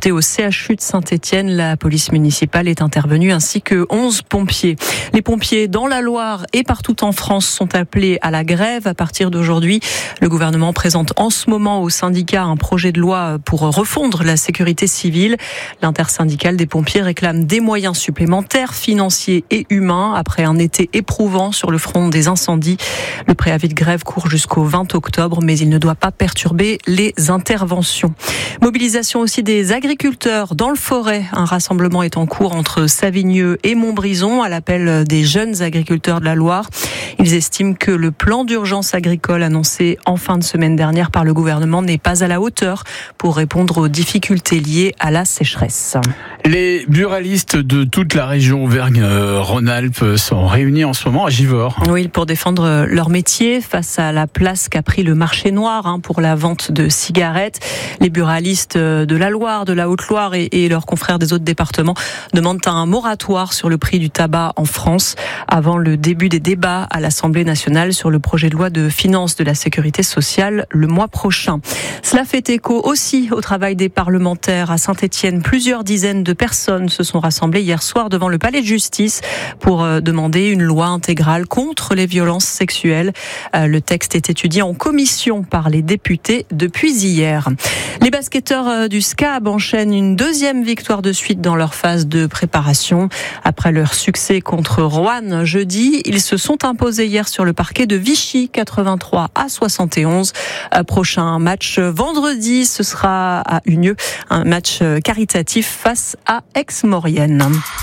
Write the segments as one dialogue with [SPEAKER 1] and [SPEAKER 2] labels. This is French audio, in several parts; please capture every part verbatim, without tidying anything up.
[SPEAKER 1] transportés au C H U de Saint-Étienne. La police municipale est intervenue ainsi que onze pompiers. Les pompiers dans la Loire et partout en France sont appelés à la grève à partir d'aujourd'hui. Le gouvernement présente en ce moment au syndicat un projet de loi pour refondre la sécurité civile. L'intersyndicale des pompiers réclame des moyens supplémentaires, financiers et humains, après un été éprouvant sur le front des incendies. Le préavis de grève court jusqu'au vingt octobre, mais il ne doit pas perturber les interventions. Mobilisation aussi des agriculteurs dans le Forêt. Un rassemblement est en cours entre Savigneux et Montbrison à l'appel des jeunes agriculteurs de la Loire. Ils estiment que le plan d'urgence agricole annoncé en fin de semaine dernière par le gouvernement n'est pas à la hauteur pour répondre aux difficultés liées à la sécheresse.
[SPEAKER 2] Les buralistes de toute la région Auvergne-Rhône-Alpes sont réunis en ce moment à Givors.
[SPEAKER 1] Oui, pour défendre leur métier face à la place qu'a pris le marché noir hein, pour la vente de cigarettes. Les buralistes de la Loire, de la Haute-Loire et, et leurs confrères des autres départements demandent un moratoire sur le prix du tabac en France avant le début des débats à l'Assemblée nationale sur le projet de loi de finances de la sécurité sociale le mois prochain. Cela fait écho aussi au travail des parlementaires à Saint-Étienne. Plusieurs dizaines de personnes se sont rassemblées hier soir devant le palais de justice pour demander une loi intégrale contre les violences sexuelles. Le texte est étudié en commission par les députés depuis hier. Les basketteurs du S C A B enchaînent une deuxième victoire de suite dans leur phase de préparation. Après leur succès contre Roanne jeudi, ils se sont imposés hier sur le parquet de Vichy, quatre-vingt-trois à soixante et onze. Prochain match vendredi, ce sera à Unieux, un match caritatif face à Aix-Maurienne.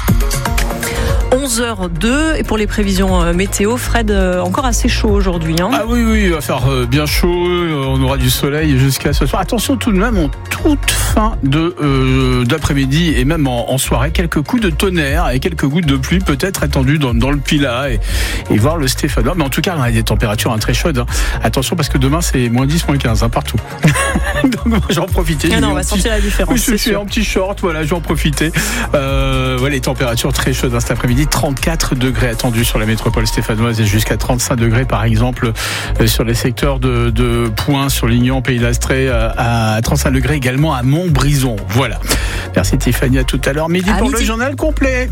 [SPEAKER 1] onze heures deux et pour les prévisions météo, Fred, encore assez chaud aujourd'hui. Hein.
[SPEAKER 2] Ah oui, oui, il va faire bien chaud, on aura du soleil jusqu'à ce soir. Attention tout de même, en toute fin de, euh, d'après-midi et même en, en soirée, quelques coups de tonnerre et quelques gouttes de pluie peut-être attendues dans, dans le Pilat et, et voir le Stéphanois. Mais en tout cas, on a des températures hein, très chaudes. Hein. Attention parce que demain c'est moins dix, moins quinze hein, partout. Donc moi j'en profiter.
[SPEAKER 1] Ah non, on va petit... sentir la différence.
[SPEAKER 2] Je suis en petit short, voilà, je vais en profiter. Euh, voilà, les températures très chaudes hein, cet après-midi. trente-quatre degrés attendus sur la métropole stéphanoise et jusqu'à trente-cinq degrés par exemple euh, sur les secteurs de, de Pointe, sur Lignan, Pays d'Astrée, euh, à trente-cinq degrés également à Montbrison. Voilà. Merci Tiffany, à tout à l'heure. Midi à pour midi. Le journal complet.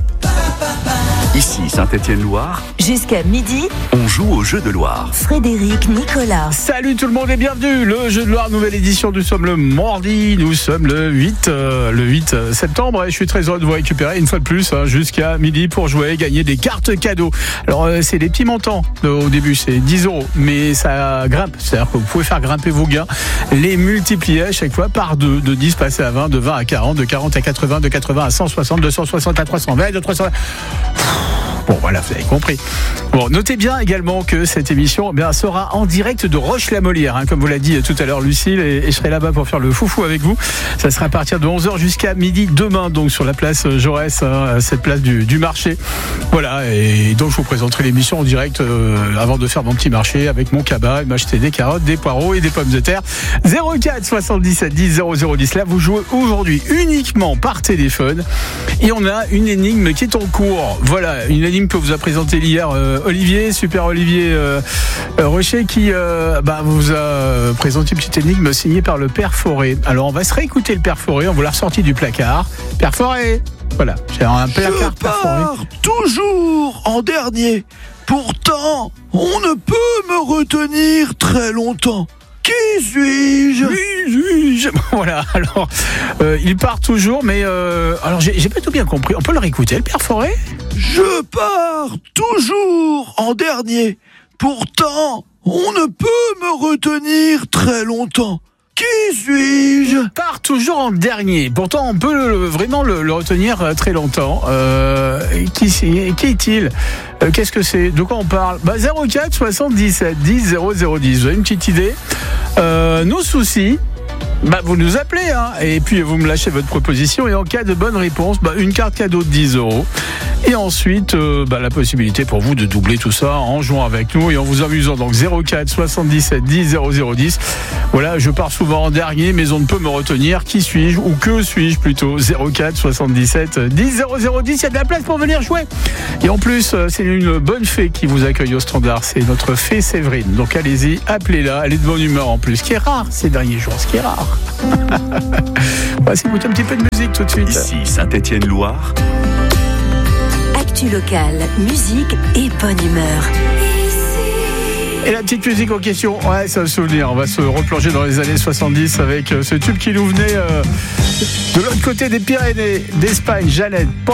[SPEAKER 3] Ici Saint-Étienne-Loire.
[SPEAKER 4] Jusqu'à midi,
[SPEAKER 3] on joue au jeu de Loire.
[SPEAKER 4] Frédéric Nicolas.
[SPEAKER 2] Salut tout le monde et bienvenue. Le jeu de Loire, nouvelle édition. Nous sommes le mardi, nous sommes le huit, euh, le huit septembre. Et je suis très heureux de vous récupérer une fois de plus hein, jusqu'à midi pour jouer et gagner des cartes cadeaux. Alors euh, c'est des petits montants au début, c'est dix euros, mais ça grimpe. C'est-à-dire que vous pouvez faire grimper vos gains, les multiplier à chaque fois par deux, de dix passer à vingt, de vingt à quarante, de quarante à quatre-vingts, de quatre-vingts à cent soixante, de cent soixante à trois cent vingt, de trois cents. Bon voilà, vous avez compris. Bon, notez bien également que cette émission eh bien, sera en direct de Roche-la-Molière, hein, comme vous l'a dit tout à l'heure Lucille, et, et je serai là-bas pour faire le foufou avec vous. Ça sera à partir de onze heures jusqu'à midi demain, donc sur la place Jaurès, hein, cette place du, du marché. Voilà, et donc je vous présenterai l'émission en direct euh, avant de faire mon petit marché avec mon cabas et m'acheter des carottes, des poireaux et des pommes de terre. zéro quatre soixante-dix-sept dix zéro zéro dix, là vous jouez aujourd'hui uniquement par téléphone et on a une énigme qui est en cours. Voilà, une énigme que vous a présenté hier euh, Olivier, super Olivier euh, euh, Rocher qui euh, bah, vous a présenté une petite énigme signée par le Père Forêt. Alors on va se réécouter le Père Forêt, on vous l'a ressorti du placard. Père Forêt, voilà, j'ai un placard
[SPEAKER 5] Père Forêt. Toujours en dernier, pourtant on ne peut me retenir très longtemps. Qui suis-je ?
[SPEAKER 2] Qui suis-je ? Voilà, alors, euh, il part toujours, mais euh, alors j'ai, j'ai pas tout bien compris. On peut le réécouter, le Père Forêt ?
[SPEAKER 5] Je pars toujours en dernier. Pourtant, on ne peut me retenir très longtemps. Qui suis-je ?
[SPEAKER 2] Il part toujours en dernier. Pourtant, on peut le, vraiment le, le retenir très longtemps. Euh, qui, qui est-il ? euh, Qu'est-ce que c'est ? De quoi on parle ? Bah, zéro quatre soixante-dix-sept dix zéro zéro dix. Vous avez une petite idée ? euh, Nos soucis. Bah, vous nous appelez, hein, et puis vous me lâchez votre proposition. Et en cas de bonne réponse, bah, une carte cadeau de dix euros. Et ensuite, euh, bah, la possibilité pour vous de doubler tout ça en jouant avec nous et en vous amusant. Donc zéro quatre soixante-dix-sept dix zéro zéro dix. Voilà, je pars souvent en dernier, mais on ne peut me retenir. Qui suis-je ou que suis-je plutôt? zéro quatre soixante-dix-sept dix zéro zéro dix. Il y a de la place pour venir jouer. Et en plus, c'est une bonne fée qui vous accueille au standard. C'est notre fée Séverine. Donc allez-y, appelez-la. Elle est de bonne humeur en plus. Ce qui est rare ces derniers jours. Ce qui est rare. On va s'écouter un petit peu de musique tout de suite.
[SPEAKER 3] Ici Saint-Étienne-Loire.
[SPEAKER 4] Actu locale, musique et bonne humeur.
[SPEAKER 2] Et la petite musique en question, ouais, c'est un souvenir. On va se replonger dans les années soixante-dix avec ce tube qui nous venait euh, de l'autre côté des Pyrénées, d'Espagne, Jeannette.